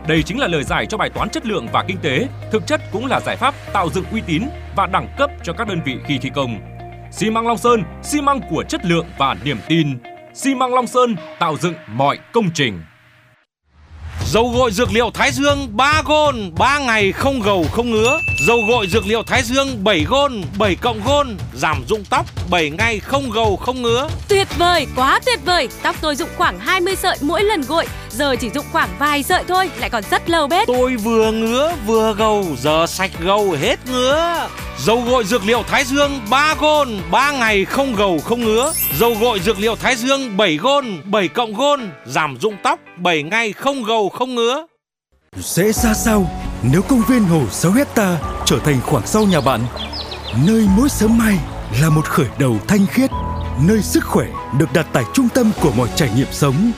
Đây chính là lời giải cho bài toán chất lượng và kinh tế, thực chất cũng là giải pháp tạo dựng uy tín và đẳng cấp cho các đơn vị khi thi công. Xi măng Long Sơn, xi măng của chất lượng và niềm tin. Xi măng Long Sơn tạo dựng mọi công trình. Dầu gội dược liệu Thái Dương 3 gôn, 3 ngày không gầu không ngứa. Dầu gội dược liệu Thái Dương 7 gôn, 7 cộng gôn, giảm rụng tóc 7 ngày không gầu không ngứa. Tuyệt vời, quá tuyệt vời. Tóc tôi rụng khoảng 20 sợi mỗi lần gội, giờ chỉ rụng khoảng vài sợi thôi, lại còn rất lâu bết. Tôi vừa ngứa vừa gầu, giờ sạch gầu hết ngứa. Dầu gội dược liệu Thái Dương 3 gôn, 3 ngày không gầu không ngứa. Dầu gội dược liệu Thái Dương 7 gôn, 7 cộng gôn, giảm rụng tóc 7 ngày không gầu không ngứa. Sẽ ra sao nếu công viên hồ 6 hecta trở thành khoảng sau nhà bạn? Nơi mỗi sớm mai là một khởi đầu thanh khiết, nơi sức khỏe được đặt tại trung tâm của mọi trải nghiệm sống.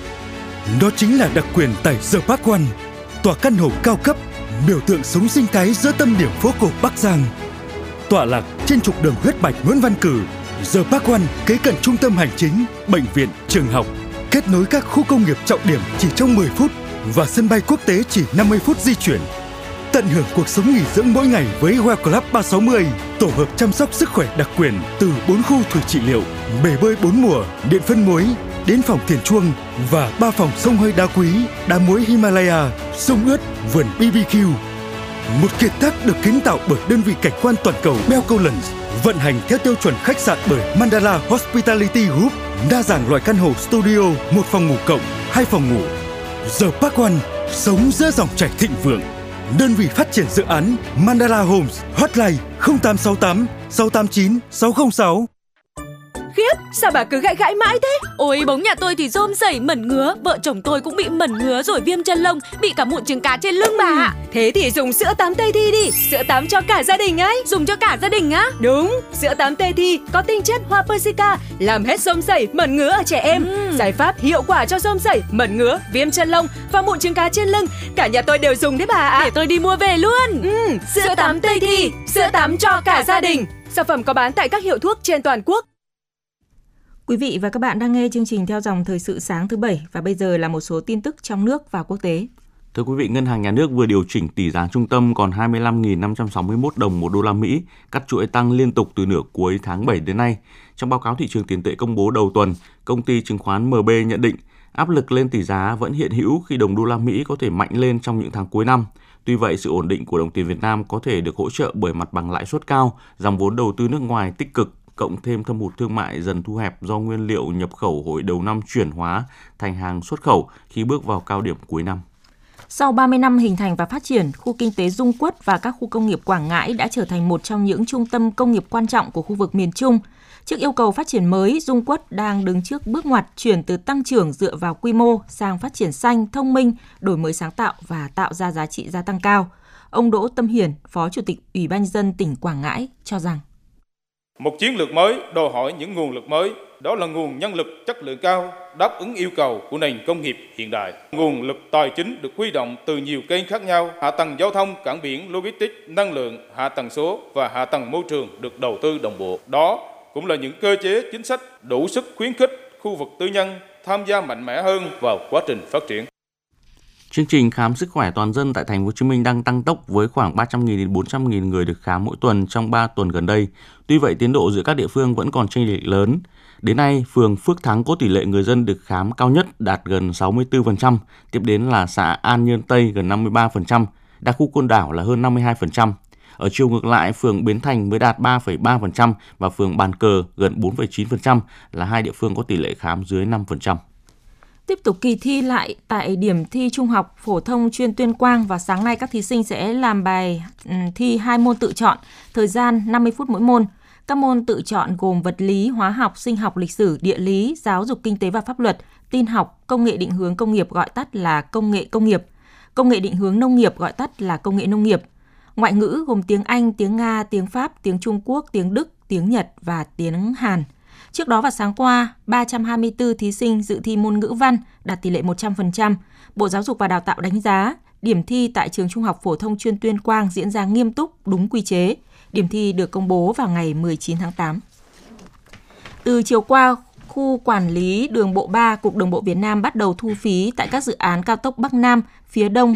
Đó chính là đặc quyền tại The Park One, tòa căn hộ cao cấp, biểu tượng sống sinh thái giữa tâm điểm phố cổ Bắc Giang. Tọa lạc trên trục đường huyết mạch Nguyễn Văn Cử, The Park One kế cận trung tâm hành chính, bệnh viện, trường học, kết nối các khu công nghiệp trọng điểm chỉ trong 10 phút và sân bay quốc tế chỉ 50 phút di chuyển. Tận hưởng cuộc sống nghỉ dưỡng mỗi ngày với Well Club 360, tổ hợp chăm sóc sức khỏe đặc quyền từ 4 khu thủy trị liệu, bể bơi 4 mùa, điện phân muối, đến phòng thiền chuông và 3 phòng sông hơi đá quý, đá muối Himalaya, sông ướt, vườn BBQ. Một kiệt tác được kiến tạo bởi đơn vị cảnh quan toàn cầu Bell Collins, vận hành theo tiêu chuẩn khách sạn bởi Mandala Hospitality Group, đa dạng loại căn hộ studio, 1 phòng ngủ cộng, 2 phòng ngủ. The Park One, sống giữa dòng chảy thịnh vượng. Đơn vị phát triển dự án Mandala Homes, hotline 0868 689 606. Khiếp, sao bà cứ gãi gãi mãi thế? Ôi, bóng nhà tôi thì rôm rẩy mẩn ngứa, vợ chồng tôi cũng bị mẩn ngứa rồi viêm chân lông, bị cả mụn trứng cá trên lưng bà ạ. Thế thì dùng sữa tắm Tây Thi đi, sữa tắm cho cả gia đình ấy. Dùng cho cả gia đình á? Đúng, sữa tắm Tây Thi có tinh chất hoa Persica, làm hết rôm rẩy, mẩn ngứa ở trẻ em. Giải pháp hiệu quả cho rôm rẩy, mẩn ngứa, viêm chân lông và mụn trứng cá trên lưng. Cả nhà tôi đều dùng đấy bà ạ. Để tôi đi mua về luôn. Sữa tắm Tây Thi, sữa tắm cho cả gia đình. Sản phẩm có bán tại các hiệu thuốc trên toàn quốc. Quý vị và các bạn đang nghe chương trình Theo dòng thời sự sáng thứ 7 và bây giờ là một số tin tức trong nước và quốc tế. Thưa quý vị, Ngân hàng Nhà nước vừa điều chỉnh tỷ giá trung tâm còn 25.561 đồng một đô la Mỹ, cắt chuỗi tăng liên tục từ nửa cuối tháng 7 đến nay. Trong báo cáo thị trường tiền tệ công bố đầu tuần, công ty chứng khoán MB nhận định áp lực lên tỷ giá vẫn hiện hữu khi đồng đô la Mỹ có thể mạnh lên trong những tháng cuối năm. Tuy vậy, sự ổn định của đồng tiền Việt Nam có thể được hỗ trợ bởi mặt bằng lãi suất cao, dòng vốn đầu tư nước ngoài tích cực, cộng thêm thâm hụt thương mại dần thu hẹp do nguyên liệu nhập khẩu hồi đầu năm chuyển hóa thành hàng xuất khẩu khi bước vào cao điểm cuối năm. Sau 30 năm hình thành và phát triển, khu kinh tế Dung Quất và các khu công nghiệp Quảng Ngãi đã trở thành một trong những trung tâm công nghiệp quan trọng của khu vực miền Trung. Trước yêu cầu phát triển mới, Dung Quất đang đứng trước bước ngoặt chuyển từ tăng trưởng dựa vào quy mô sang phát triển xanh, thông minh, đổi mới sáng tạo và tạo ra giá trị gia tăng cao. Ông Đỗ Tâm Hiển, Phó Chủ tịch Ủy ban nhân dân tỉnh Quảng Ngãi cho rằng một chiến lược mới đòi hỏi những nguồn lực mới, đó là nguồn nhân lực chất lượng cao, đáp ứng yêu cầu của nền công nghiệp hiện đại. Nguồn lực tài chính được huy động từ nhiều kênh khác nhau, hạ tầng giao thông, cảng biển, logistics, năng lượng, hạ tầng số và hạ tầng môi trường được đầu tư đồng bộ. Đó cũng là những cơ chế chính sách đủ sức khuyến khích khu vực tư nhân tham gia mạnh mẽ hơn vào quá trình phát triển. Chương trình khám sức khỏe toàn dân tại Thành phố Hồ Chí Minh đang tăng tốc với khoảng 300.000 đến 400.000 người được khám mỗi tuần trong 3 tuần gần đây. Tuy vậy, tiến độ giữa các địa phương vẫn còn chênh lệch lớn. Đến nay, phường Phước Thắng có tỷ lệ người dân được khám cao nhất đạt gần 64%, tiếp đến là xã An Nhơn Tây gần 53%, đặc khu Côn Đảo là hơn 52%. Ở chiều ngược lại, phường Bến Thành mới đạt 3,3% và phường Bàn Cờ gần 4,9% là hai địa phương có tỷ lệ khám dưới 5%. Tiếp tục kỳ thi lại tại điểm thi Trung học phổ thông chuyên Tuyên Quang và sáng nay các thí sinh sẽ làm bài thi 2 môn tự chọn, thời gian 50 phút mỗi môn. Các môn tự chọn gồm vật lý, hóa học, sinh học, lịch sử, địa lý, giáo dục kinh tế và pháp luật, tin học, công nghệ định hướng công nghiệp gọi tắt là công nghệ công nghiệp, công nghệ định hướng nông nghiệp gọi tắt là công nghệ nông nghiệp. Ngoại ngữ gồm tiếng Anh, tiếng Nga, tiếng Pháp, tiếng Trung Quốc, tiếng Đức, tiếng Nhật và tiếng Hàn. Trước đó vào sáng qua, 324 thí sinh dự thi môn ngữ văn đạt tỷ lệ 100%. Bộ Giáo dục và Đào tạo đánh giá điểm thi tại trường Trung học phổ thông chuyên Tuyên Quang diễn ra nghiêm túc, đúng quy chế. Điểm thi được công bố vào ngày 19 tháng 8. Từ chiều qua, khu quản lý đường bộ 3, Cục Đường bộ Việt Nam bắt đầu thu phí tại các dự án cao tốc Bắc Nam, phía Đông